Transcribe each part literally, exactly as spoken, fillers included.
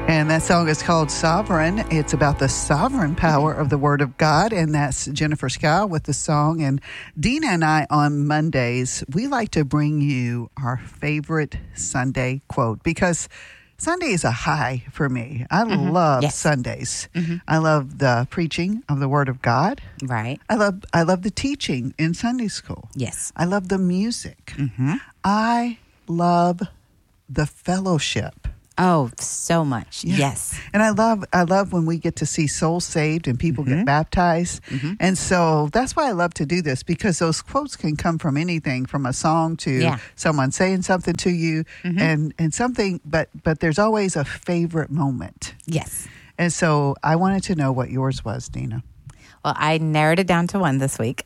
And that song is called Sovereign. It's about the sovereign power of the Word of God. And that's Jennifer Scow with the song. And Dina and I on Mondays, we like to bring you our favorite Sunday quote because Sunday is a high for me. I mm-hmm. love yes. Sundays. Mm-hmm. I love the preaching of the Word of God. Right. I love I love the teaching in Sunday school. Yes. I love the music. Mm-hmm. I love the fellowship. Oh, so much. Yeah. Yes. And I love I love when we get to see souls saved and people mm-hmm. get baptized. Mm-hmm. And so that's why I love to do this, because those quotes can come from anything, from a song to yeah. someone saying something to you mm-hmm. and, and something, but but there's always a favorite moment. Yes. And so I wanted to know what yours was, Dina. Well, I narrowed it down to one this week.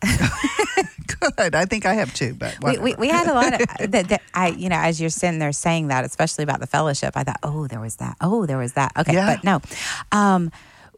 Good. I think I have two, but we, we we had a lot of that, that. I you know, as you're sitting there saying that, especially about the fellowship, I thought, oh, there was that. Oh, there was that. Okay, yeah. but no, um,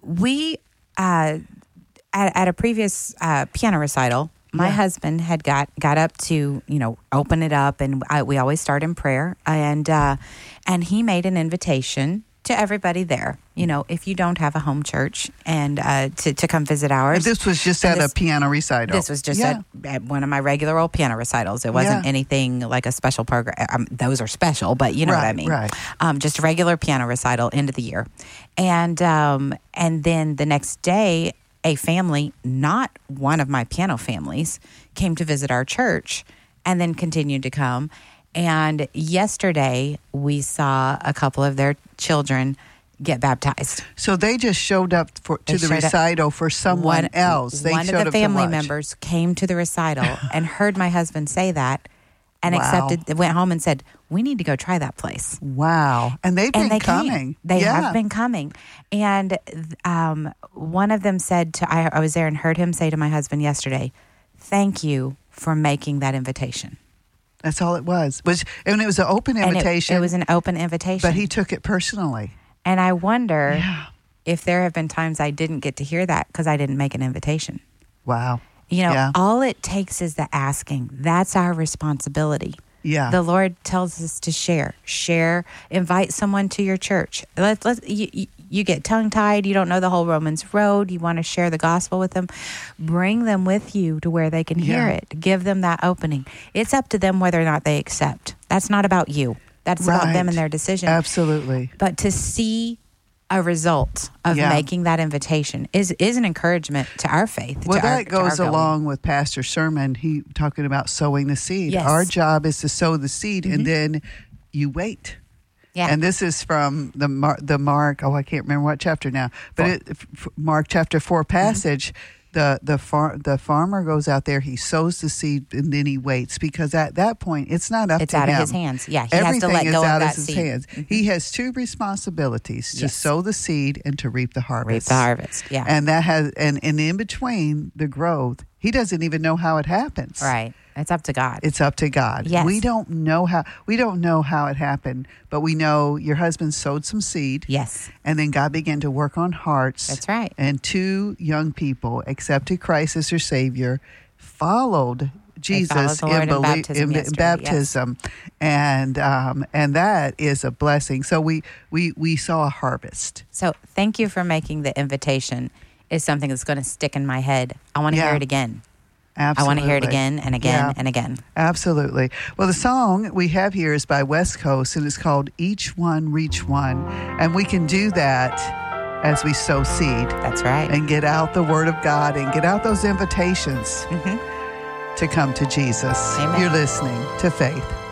we uh, at, at a previous uh, piano recital, my yeah. husband had got got up to you know open it up, and I, we always start in prayer, and uh, and he made an invitation to everybody there. You know, if you don't have a home church, and uh, to, to come visit ours. And this was just and at this, a piano recital. This was just yeah. at, at one of my regular old piano recitals. It wasn't yeah. anything like a special program. Um, those are special, but you know right, what I mean. Right. Um, just a regular piano recital, end of the year. And, um, and then the next day, a family, not one of my piano families, came to visit our church and then continued to come. And yesterday, we saw a couple of their children get baptized. So they just showed up for, to They the showed up- recital for someone One- else. They one showed of the up to family watch. members came to the recital and heard my husband say that and Wow. accepted, went home and said, we need to go try that place. Wow. And they've been And they coming. came. They yeah. have been coming. And um, one of them said to, I, I was there and heard him say to my husband yesterday, thank you for making that invitation. That's all it was. was and it was an open And it- invitation. It, was an open invitation. But he took it personally. And I wonder Yeah. if there have been times I didn't get to hear that because I didn't make an invitation. Wow. You know, Yeah. all it takes is the asking. That's our responsibility. Yeah. The Lord tells us to share. Share. Invite someone to your church. Let, let, you, you, you get tongue-tied. You don't know the whole Romans road. You want to share the gospel with them. Bring them with you to where they can hear Yeah. it. Give them that opening. It's up to them whether or not they accept. That's not about you. That's about them Right. and their decision. Absolutely. But to see a result of Yeah. making that invitation is is an encouragement to our faith. Well, to our- that to our goes going. along with Pastor's sermon. He talking about sowing the seed. Yes. Our job is to sow the seed, Mm-hmm. and then you wait. Yeah. And this is from the Mar- the Mark. Oh, I can't remember what chapter now, but Four. it, f- Mark chapter four passage. The the far, the farmer goes out there. He sows the seed, and then he waits, because at that point it's not up It's to out him. of his hands. Yeah, he Everything has to let is go out of of that his seed. hands. Mhm. He has two responsibilities: to Yes. sow the seed and to reap the harvest. Reap the harvest. Yeah. And that has and, and in between the growth, he doesn't even know how it happens. Right. It's up to God. It's up to God. Yes. We don't know how we don't know how it happened, but we know your husband sowed some seed. Yes. And then God began to work on hearts. That's right. And two young people accepted Christ as their Savior, followed Jesus followed the Lord in belie- baptism in, in yesterday, baptism, and um, and that is a blessing. So we we we saw a harvest. So thank you for making the invitation. Is something that's going to stick in my head. I want to Yeah. hear it again. Absolutely. I want to hear it again and again Yeah. and again. Absolutely. Well, the song we have here is by West Coast, and it's called Each One Reach One. And we can do that as we sow seed That's right. and get out the Word of God and get out those invitations Mhm. to come to Jesus. Amen. You're listening to Faith.